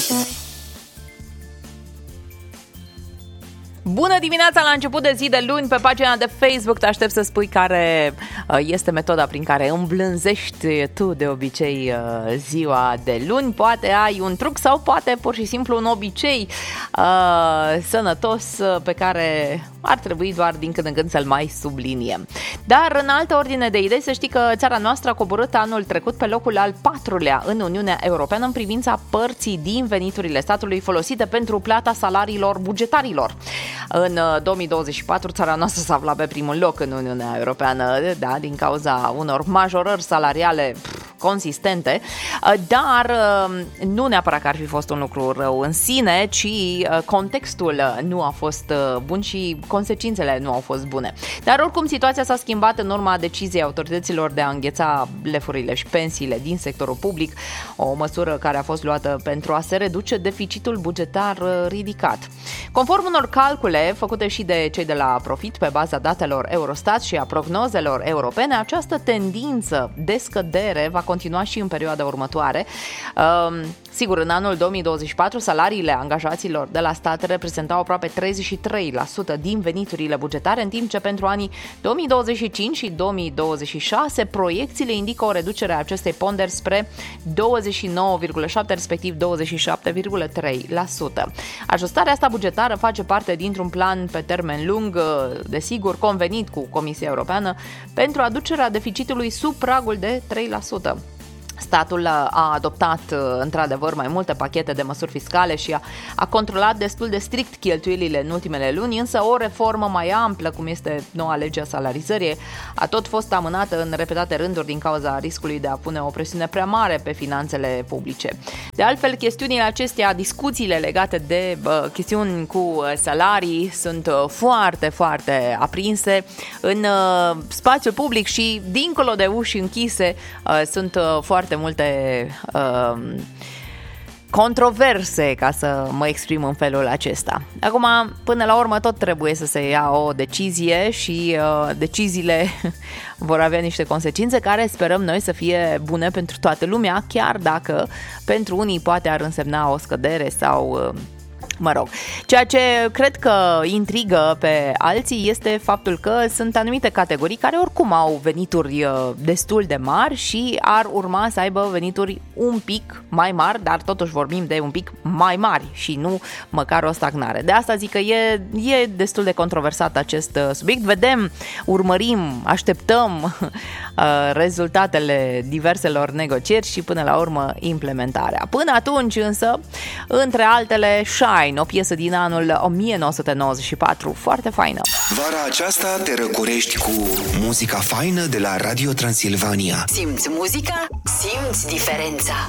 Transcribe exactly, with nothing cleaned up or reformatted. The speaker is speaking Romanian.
Bună dimineața la început de zi de luni pe pagina de Facebook. Te aștept să spui care este metoda prin care îmblânzești tu de obicei ziua de luni. Poate ai un truc sau poate pur și simplu un obicei uh, sănătos pe care ar trebui doar din când în când să-l mai subliniem. Dar în altă ordine de idei, să știi că țara noastră a coborât anul trecut pe locul al patrulea în Uniunea Europeană în privința părții din veniturile statului folosite pentru plata salariilor bugetarilor. În două mii douăzeci și patru, țara noastră s-a aflat pe primul loc în Uniunea Europeană, da, din cauza unor majorări salariale pff, consistente, dar nu neapărat că ar fi fost un lucru rău în sine, ci contextul nu a fost bun și consecințele nu au fost bune. Dar oricum situația s-a schimbat în urma deciziei autorităților de a îngheța lefurile și pensiile din sectorul public, o măsură care a fost luată pentru a se reduce deficitul bugetar ridicat. Conform unor calcule făcute și de cei de la Profit pe baza datelor Eurostat și a prognozelor europene, această tendință de scădere va continua și în perioada următoare. Sigur, în anul două mii douăzeci și patru, salariile angajaților de la stat reprezentau aproape treizeci și trei la sută din veniturile bugetare, în timp ce pentru anii două mii douăzeci și cinci și două mii douăzeci și șase proiecțiile indică o reducere a acestei ponderi spre douăzeci și nouă virgulă șapte, respectiv douăzeci și șapte virgulă trei la sută. Ajustarea asta bugetară face parte dintr-un plan pe termen lung, desigur, convenit cu Comisia Europeană pentru aducerea deficitului sub pragul de trei la sută. Statul a adoptat într-adevăr mai multe pachete de măsuri fiscale și a, a controlat destul de strict cheltuielile în ultimele luni, însă o reformă mai amplă, cum este noua lege a salarizării, a tot fost amânată în repetate rânduri din cauza riscului de a pune o presiune prea mare pe finanțele publice. De altfel, chestiunile acestea, discuțiile legate de bă, chestiuni cu salarii sunt foarte, foarte aprinse în uh, spațiul public și dincolo de uși închise uh, sunt uh, foarte foarte multe uh, controverse, ca să mă exprim în felul acesta. Acum, până la urmă, tot trebuie să se ia o decizie și uh, deciziile vor avea niște consecințe care sperăm noi să fie bune pentru toată lumea, chiar dacă pentru unii poate ar însemna o scădere sau... Uh, Mă rog, ceea ce cred că intrigă pe alții este faptul că sunt anumite categorii care oricum au venituri destul de mari și ar urma să aibă venituri un pic mai mari, dar totuși vorbim de un pic mai mari și nu măcar o stagnare. De asta zic că e, e destul de controversat acest subiect. Vedem, urmărim, așteptăm rezultatele diverselor negocieri și până la urmă implementarea. Până atunci însă, între altele, Shine, o piesă din anul o mie nouă sute nouăzeci și patru, foarte faină. Vara aceasta te răcorești cu muzica faină de la Radio Transilvania. Simți muzica? Simți diferența.